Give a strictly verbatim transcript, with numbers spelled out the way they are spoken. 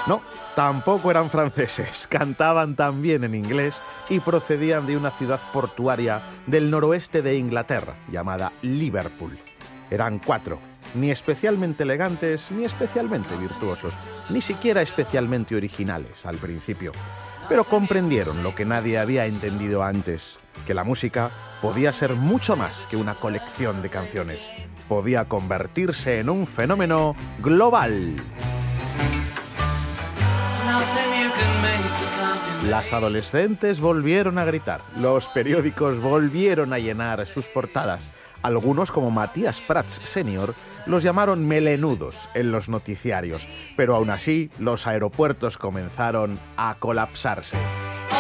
No, tampoco eran franceses, cantaban también en inglés y procedían de una ciudad portuaria del noroeste de Inglaterra, llamada Liverpool. Eran cuatro, ni especialmente elegantes ni especialmente virtuosos, ni siquiera especialmente originales al principio, pero comprendieron lo que nadie había entendido antes, que la música podía ser mucho más que una colección de canciones, podía convertirse en un fenómeno global. Las adolescentes volvieron a gritar, los periódicos volvieron a llenar sus portadas. Algunos, como Matías Prats senior, los llamaron melenudos en los noticiarios, pero aún así los aeropuertos comenzaron a colapsarse.